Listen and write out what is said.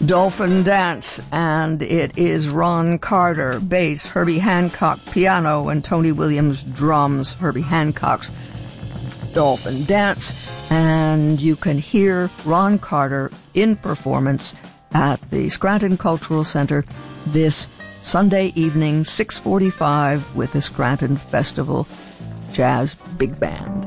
Dolphin Dance, and it is Ron Carter, bass, Herbie Hancock, piano, and Tony Williams, drums. Herbie Hancock's Dolphin Dance, and you can hear Ron Carter in performance at the Scranton Cultural Center this Sunday evening, 6:45, with the Scranton Festival Jazz Big Band.